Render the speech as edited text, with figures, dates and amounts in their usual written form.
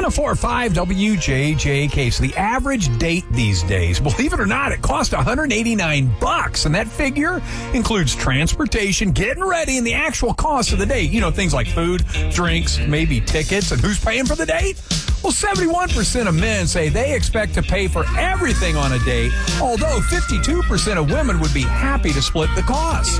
104.5 WJJK. So the average date these days, believe it or not, it costs $189. And that figure includes transportation, getting ready, and the actual cost of the date. You know, things like food, drinks, maybe tickets. And who's paying for the date? Well, 71% of men say they expect to pay for everything on a date, although 52% of women would be happy to split the cost.